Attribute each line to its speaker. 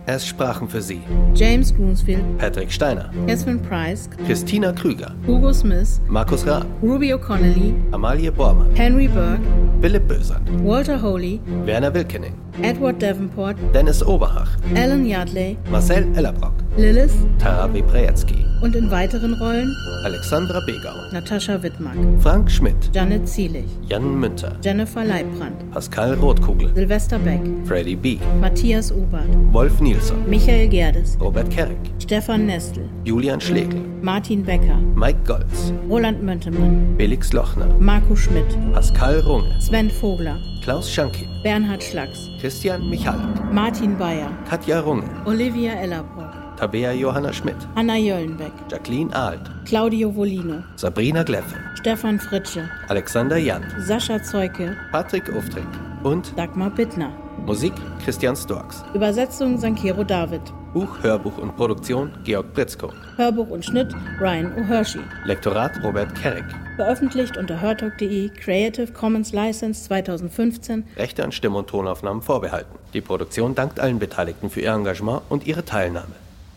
Speaker 1: Es sprachen für sie
Speaker 2: James Groonsfield,
Speaker 1: Patrick Steiner,
Speaker 2: Jasmine Price,
Speaker 1: Christina Krüger,
Speaker 2: Hugo Smith,
Speaker 1: Markus Raab,
Speaker 2: Ruby O'Connelly,
Speaker 1: Amalie Bormann,
Speaker 2: Henry Burke,
Speaker 1: Philipp Bösand,
Speaker 2: Walter Holy,
Speaker 1: Werner Wilkening,
Speaker 2: Edward Davenport,
Speaker 1: Dennis Oberhach,
Speaker 2: Alan Yardley,
Speaker 1: Marcel Ellerbrock,
Speaker 2: Lilith
Speaker 1: Tara Weprejecki,
Speaker 2: und in weiteren Rollen
Speaker 1: Alexandra Begau,
Speaker 2: Natascha Wittmark,
Speaker 1: Frank Schmidt,
Speaker 2: Janet Zielich,
Speaker 1: Jan Münter,
Speaker 2: Jennifer Leibbrand,
Speaker 1: Pascal Rotkugel,
Speaker 2: Silvester Beck,
Speaker 1: Freddy B.,
Speaker 2: Matthias Ubert,
Speaker 1: Wolf Nilsson,
Speaker 2: Michael Gerdes,
Speaker 1: Robert Kerrick,
Speaker 2: Stefan Nestel,
Speaker 1: Julian Schlegel,
Speaker 2: Martin Becker,
Speaker 1: Mike Goltz,
Speaker 2: Roland Möntemann,
Speaker 1: Felix Lochner,
Speaker 2: Marco Schmidt,
Speaker 1: Pascal Runge,
Speaker 2: Sven Vogler,
Speaker 1: Klaus Schankin,
Speaker 2: Bernhard Schlacks,
Speaker 1: Christian Michalak,
Speaker 2: Martin Bayer,
Speaker 1: Katja Runge,
Speaker 2: Olivia Ellerbrock,
Speaker 1: Tabea Johanna Schmidt,
Speaker 2: Anna Jöllenbeck,
Speaker 1: Jacqueline Ahlt,
Speaker 2: Claudio Volino,
Speaker 1: Sabrina Gleffe,
Speaker 2: Stefan Fritsche,
Speaker 1: Alexander Jant,
Speaker 2: Sascha Zeuke,
Speaker 1: Patrick Uftrick und
Speaker 2: Dagmar Bittner.
Speaker 1: Musik Christian Storks.
Speaker 2: Übersetzung Sankero David.
Speaker 1: Buch, Hörbuch und Produktion Georg Britzko.
Speaker 2: Hörbuch und Schnitt Ryan O'Hershey.
Speaker 1: Lektorat Robert Kerrick.
Speaker 2: Veröffentlicht unter hörtalk.de, Creative Commons License 2015.
Speaker 1: Rechte an Stimm- und Tonaufnahmen vorbehalten. Die Produktion dankt allen Beteiligten für ihr Engagement und ihre Teilnahme.